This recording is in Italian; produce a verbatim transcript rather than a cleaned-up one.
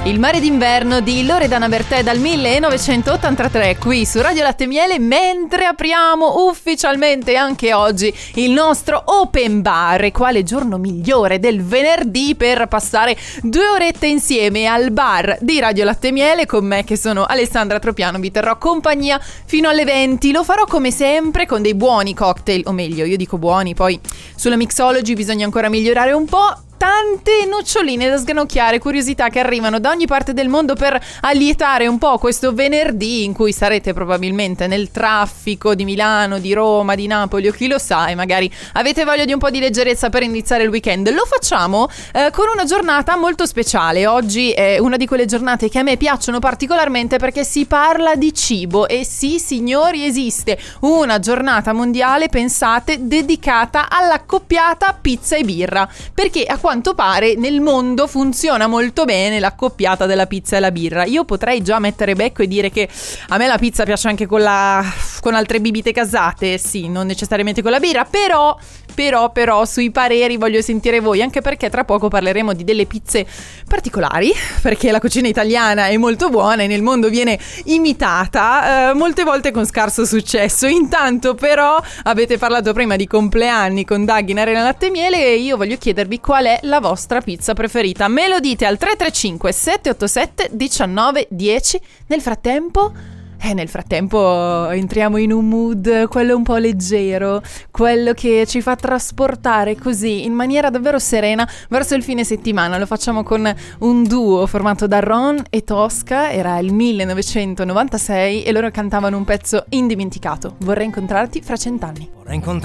Il mare d'inverno di Loredana Bertè dal millenovecentottantatré qui su Radio Latte Miele, mentre apriamo ufficialmente anche oggi il nostro open bar. E quale giorno migliore del venerdì per passare due orette insieme al bar di Radio Latte Miele con me, che sono Alessandra Tropiano. Vi terrò compagnia fino alle venti. Lo farò come sempre con dei buoni cocktail, o meglio, io dico buoni, poi sulla mixology bisogna ancora migliorare un po'. Tante noccioline da sganocchiare, curiosità che arrivano da ogni parte del mondo per allietare un po' questo venerdì in cui sarete probabilmente nel traffico di Milano, di Roma, di Napoli o chi lo sa, e magari avete voglia di un po' di leggerezza per iniziare il weekend. Lo facciamo eh, con una giornata molto speciale. Oggi è una di quelle giornate che a me piacciono particolarmente perché si parla di cibo. E sì, signori, esiste una giornata mondiale, pensate, dedicata all'accoppiata pizza e birra, perché a quanto pare nel mondo funziona molto bene l'accoppiata della pizza e la birra. Io potrei già mettere becco e dire che a me la pizza piace anche con la con altre bibite casate, sì, non necessariamente con la birra, però però però sui pareri voglio sentire voi, anche perché tra poco parleremo di delle pizze particolari, perché la cucina italiana è molto buona e nel mondo viene imitata, eh, molte volte con scarso successo. Intanto però avete parlato prima di compleanni con Daghi in Arena Latte Miele e io voglio chiedervi qual è la vostra pizza preferita. Me lo dite al tre tre cinque sette otto sette uno nove uno zero. Nel frattempo Eh, nel frattempo entriamo in un mood, quello un po' leggero, quello che ci fa trasportare così in maniera davvero serena verso il fine settimana. Lo facciamo con un duo formato da Ron e Tosca, era il millenovecentonovantasei e loro cantavano un pezzo indimenticato, Vorrei incontrarti fra cent'anni. Vorrei incontrarti